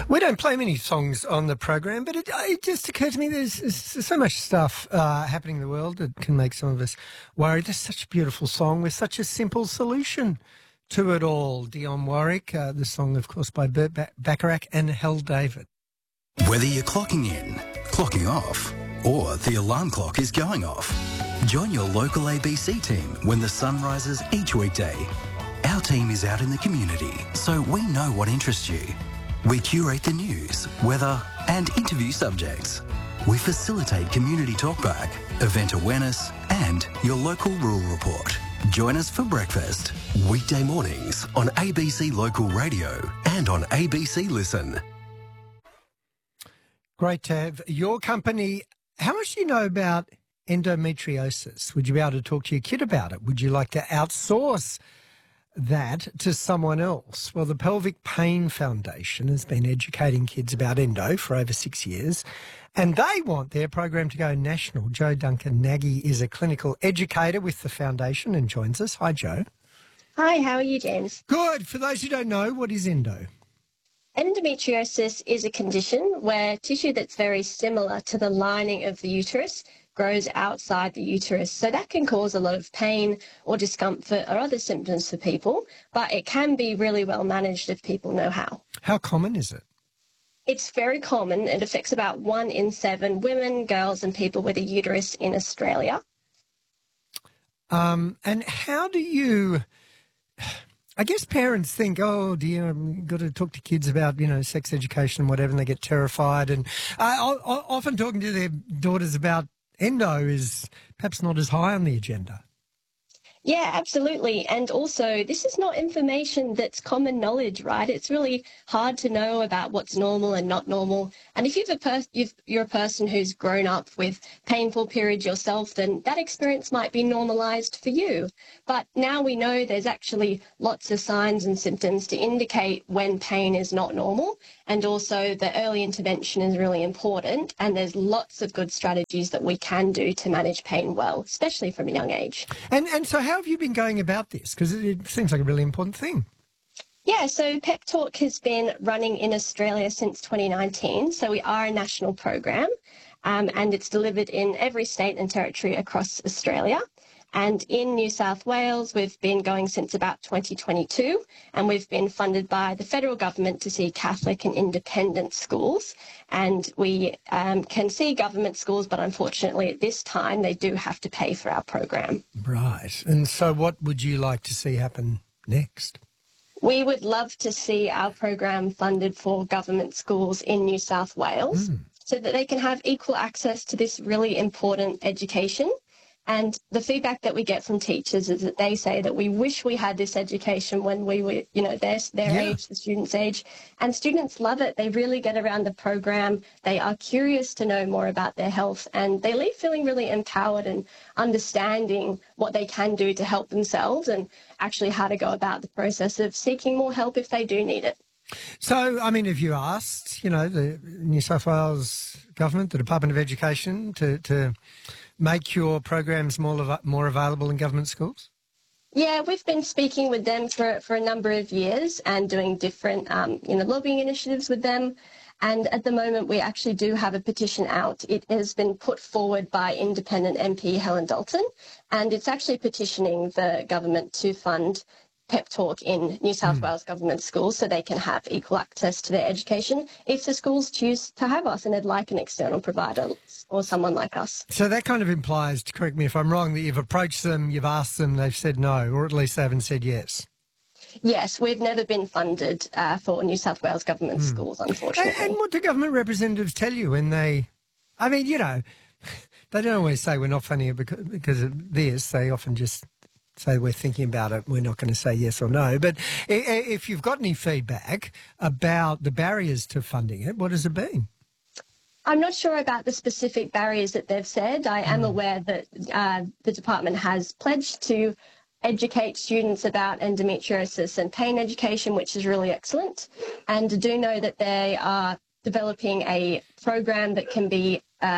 We don't play many songs on the program, but it just occurred to me there's so much stuff happening in the world that can make some of us worried. There's such a beautiful song with such a simple solution to it all. Dionne Warwick, the song, of course, by Burt Bacharach and Hal David. Whether you're clocking in, clocking off, or the alarm clock is going off, join your local ABC team when the sun rises each weekday. Our team is out in the community, so we know what interests you. We curate the news, weather and interview subjects. We facilitate community talkback, event awareness and your local rural report. Join us for breakfast, weekday mornings on ABC Local Radio and on ABC Listen. Great to have your company. How much do you know about endometriosis? Would you be able to talk to your kid about it? Would you like to outsource that to someone else? Well, the Pelvic Pain Foundation has been educating kids about endo for over 6 years, and they want their program to go national. Jo Duncan-Nagy is a clinical educator with the foundation and joins us. Hi, Jo. Hi, how are you, James? Good. For those who don't know, what is endo? Endometriosis is a condition where tissue that's very similar to the lining of the uterus grows outside the uterus. So that can cause a lot of pain or discomfort or other symptoms for people, but it can be really well managed if people know how. How common is it? It's very common. It affects about 1 in 7 women, girls and people with a uterus in Australia. And how do you... I guess parents think, oh, dear, I've got to talk to kids about, sex education and whatever, and they get terrified. And often talking to their daughters about endo is perhaps not as high on the agenda. Yeah, absolutely. And also, this is not information that's common knowledge, right? It's really hard to know about what's normal and not normal. And if you're a person who's grown up with painful periods yourself, then that experience might be normalized for you. But now we know there's actually lots of signs and symptoms to indicate when pain is not normal. And also the early intervention is really important. And there's lots of good strategies that we can do to manage pain well, especially from a young age. And so how have you been going about this? Because it seems like a really important thing. Yeah, so Pep Talk has been running in Australia since 2019. So we are a national program and it's delivered in every state and territory across Australia. And in New South Wales, we've been going since about 2022, and we've been funded by the federal government to see Catholic and independent schools. And we can see government schools, but unfortunately at this time they do have to pay for our program. Right. And so what would you like to see happen next? We would love to see our program funded for government schools in New South Wales so that they can have equal access to this really important education. And the feedback that we get from teachers is that they say that we wish we had this education when we were, their age, the students' age. And students love it. They really get around the program. They are curious to know more about their health, and they leave feeling really empowered and understanding what they can do to help themselves and actually how to go about the process of seeking more help if they do need it. So, I mean, have you asked, the New South Wales government, the Department of Education, to make your programs more available in government schools? Yeah, we've been speaking with them for a number of years and doing different, lobbying initiatives with them. And at the moment, we actually do have a petition out. It has been put forward by independent MP Helen Dalton, and it's actually petitioning the government to fund Pep Talk in New South Wales government schools so they can have equal access to their education if the schools choose to have us and they'd like an external provider or someone like us. So that kind of implies, to correct me if I'm wrong, that you've approached them, you've asked them, they've said no, or at least they haven't said yes. Yes, we've never been funded for New South Wales government schools, unfortunately. And what do government representatives tell you when they... I mean, they don't always say we're not funding it because of this. They often just say we're thinking about it, we're not going to say yes or no. But if you've got any feedback about the barriers to funding it, what has it been? I'm not sure about the specific barriers that they've said. I am aware that the department has pledged to educate students about endometriosis and pain education, which is really excellent. And I do know that they are developing a program that can be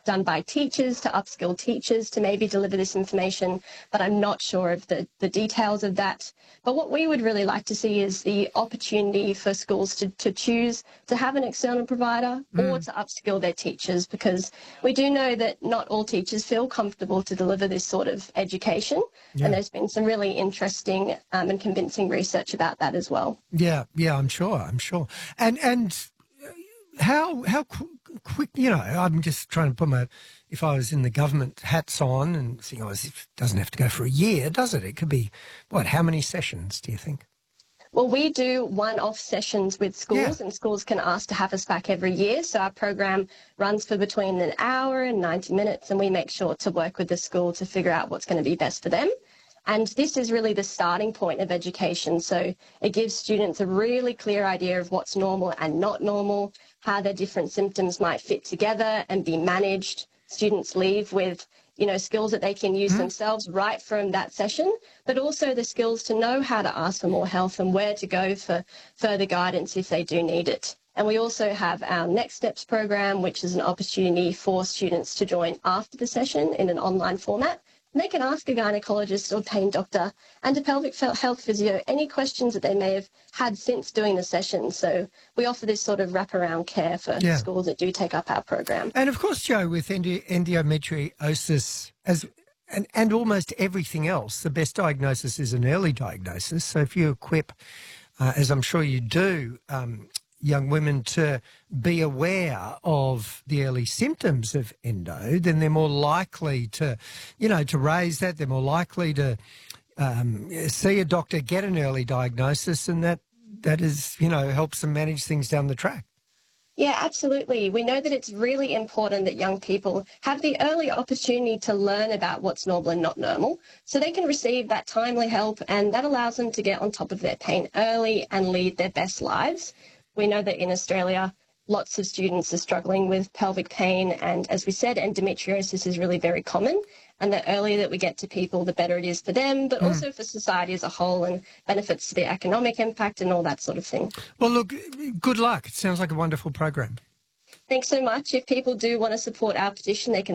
done by teachers to upskill teachers to maybe deliver this information, but I'm not sure of the details of that. But what we would really like to see is the opportunity for schools to choose to have an external provider or to upskill their teachers, because we do know that not all teachers feel comfortable to deliver this sort of education. Yeah. And there's been some really interesting and convincing research about that as well. Yeah, I'm sure. And how quick, I'm just trying to put if I was in the government hats on and think, it doesn't have to go for a year, does it? It could be, how many sessions do you think? Well, we do one-off sessions with schools, and schools can ask to have us back every year. So our program runs for between an hour and 90 minutes, and we make sure to work with the school to figure out what's going to be best for them. And this is really the starting point of education. So it gives students a really clear idea of what's normal and not normal, how their different symptoms might fit together and be managed. Students leave with, skills that they can use themselves right from that session, but also the skills to know how to ask for more help and where to go for further guidance if they do need it. And we also have our Next Steps program, which is an opportunity for students to join after the session in an online format. And they can ask a gynecologist or pain doctor and a pelvic health physio any questions that they may have had since doing the session. So we offer this sort of wraparound care for schools that do take up our program. And of course, Jo, with endometriosis and almost everything else, the best diagnosis is an early diagnosis. So if you equip, as I'm sure you do, young women to be aware of the early symptoms of endo, then they're more likely to, to raise that. They're more likely to see a doctor, get an early diagnosis, and that is, helps them manage things down the track. Yeah, absolutely. We know that it's really important that young people have the early opportunity to learn about what's normal and not normal, so they can receive that timely help, and that allows them to get on top of their pain early and lead their best lives. We know that in Australia, lots of students are struggling with pelvic pain, and as we said, endometriosis is really very common, and the earlier that we get to people, the better it is for them, but also for society as a whole, and benefits to the economic impact and all that sort of thing. Well, look, good luck. It sounds like a wonderful program. Thanks so much. If people do want to support our petition, they can